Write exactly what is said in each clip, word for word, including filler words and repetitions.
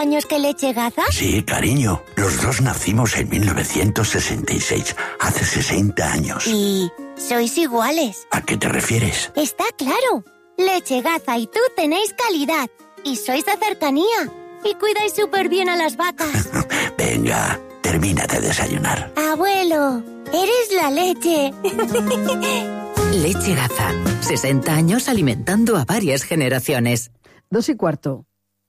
años que Leche Gaza? Sí, cariño. Los dos nacimos en mil novecientos sesenta y seis, hace sesenta años. ¿Y sois iguales? ¿A qué te refieres? Está claro. Leche Gaza y tú tenéis calidad. Y sois de cercanía. Y cuidáis súper bien a las vacas. Venga, termina de desayunar. Abuelo, eres la leche. Leche Gaza. sesenta años alimentando a varias generaciones. Dos y cuarto.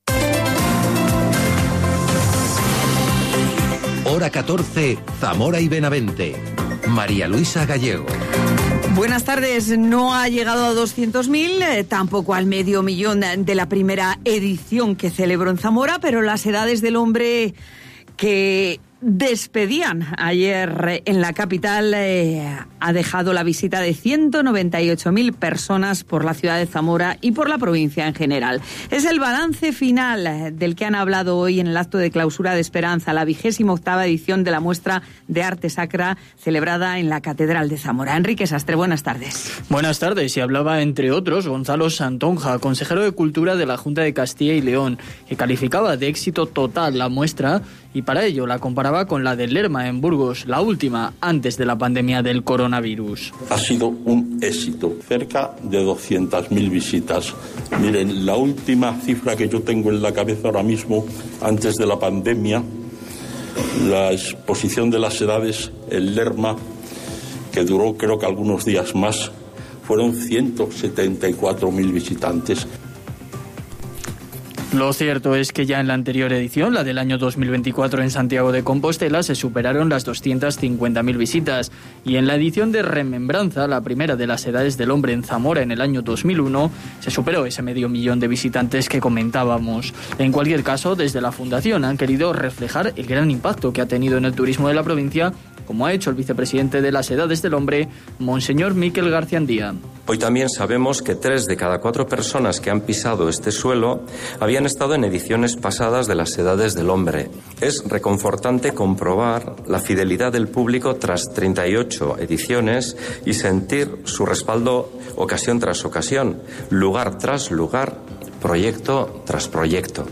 Hora catorce, Zamora y Benavente. María Luisa Gallego. Buenas tardes. No ha llegado a doscientos mil, eh, tampoco al medio millón de la primera edición que celebró en Zamora, pero las edades del hombre que despedían ayer en la capital eh, ha dejado la visita de ciento noventa y ocho mil personas por la ciudad de Zamora y por la provincia en general. Es el balance final del que han hablado hoy en el acto de clausura de Esperanza, la vigésima octava edición de la muestra de arte sacra celebrada en la Catedral de Zamora. Enrique Sastre, buenas tardes. Buenas tardes. Y hablaba, entre otros, Gonzalo Santonja, consejero de Cultura de la Junta de Castilla y León, que calificaba de éxito total la muestra y para ello la comparaba con la de Lerma en Burgos, la última antes de la pandemia del coronavirus. Ha sido un éxito, cerca de doscientas mil visitas. Miren, la última cifra que yo tengo en la cabeza ahora mismo, antes de la pandemia, la exposición de las edades en Lerma, que duró creo que algunos días más, fueron ciento setenta y cuatro mil visitantes. Lo cierto es que ya en la anterior edición, la del año dos mil veinticuatro en Santiago de Compostela, se superaron las doscientas cincuenta mil visitas. Y en la edición de Remembranza, la primera de las edades del hombre en Zamora en el año dos mil uno, se superó ese medio millón de visitantes que comentábamos. En cualquier caso, desde la Fundación han querido reflejar el gran impacto que ha tenido en el turismo de la provincia, como ha hecho el vicepresidente de las edades del hombre, Monseñor Miquel Garciandía. Hoy también sabemos que tres de cada cuatro personas que han pisado este suelo habían estado en ediciones pasadas de las edades del hombre. Es reconfortante comprobar la fidelidad del público tras treinta y ocho ediciones y sentir su respaldo ocasión tras ocasión, lugar tras lugar, proyecto tras proyecto.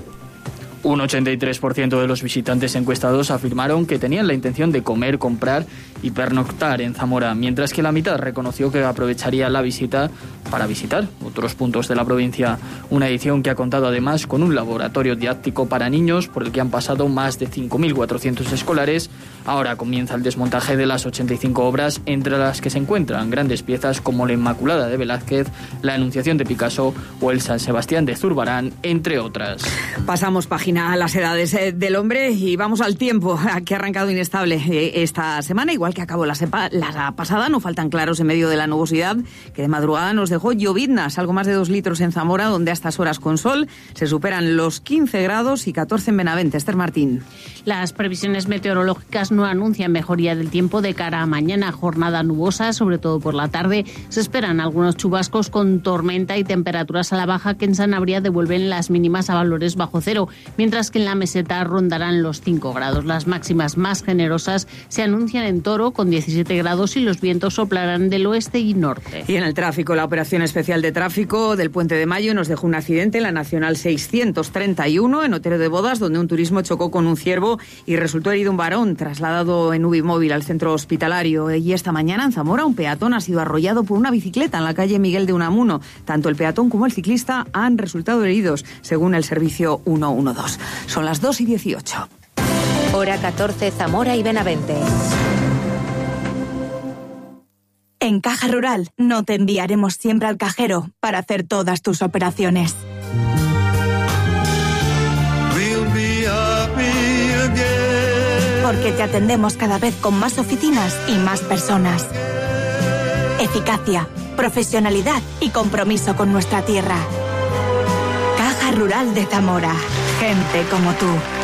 Un ochenta y tres por ciento de los visitantes encuestados afirmaron que tenían la intención de comer, comprar y pernoctar en Zamora, mientras que la mitad reconoció que aprovecharía la visita para visitar otros puntos de la provincia. Una edición que ha contado además con un laboratorio didáctico para niños por el que han pasado más de cinco mil cuatrocientos escolares. Ahora comienza el desmontaje de las ochenta y cinco obras, entre las que se encuentran grandes piezas como la Inmaculada de Velázquez, la Anunciación de Picasso o el San Sebastián de Zurbarán, entre otras. Pasamos página a las edades del hombre y vamos al tiempo, que ha arrancado inestable esta semana, igual que acabó la, sepa, la pasada. No faltan claros en medio de la nubosidad, que de madrugada nos dejó lloviznas, algo más de dos litros en Zamora, donde a estas horas con sol se superan los quince grados y catorce en Benavente. Esther Martín. Las previsiones meteorológicas no anuncian mejoría del tiempo de cara a mañana. Jornada nubosa, sobre todo por la tarde. Se esperan algunos chubascos con tormenta y temperaturas a la baja que en Sanabria devuelven las mínimas a valores bajo cero, mientras que en la meseta rondarán los cinco grados. Las máximas más generosas se anuncian en Toro con diecisiete grados y los vientos soplarán del oeste y norte. Y en el tráfico, la operación especial de tráfico del Puente de Mayo nos dejó un accidente en la Nacional seiscientos treinta y uno en Otero de Bodas, donde un turismo chocó con un ciervo y resultó herido un varón, trasladado en U B I móvil al centro hospitalario. Y esta mañana en Zamora un peatón ha sido arrollado por una bicicleta en la calle Miguel de Unamuno. Tanto el peatón como el ciclista han resultado heridos, según el servicio ciento doce. Son las dos y dieciocho. Hora catorce, Zamora y Benavente. En Caja Rural no te enviaremos siempre al cajero para hacer todas tus operaciones. Porque te atendemos cada vez con más oficinas y más personas. Eficacia, profesionalidad y compromiso con nuestra tierra. Caja Rural de Zamora. Gente como tú.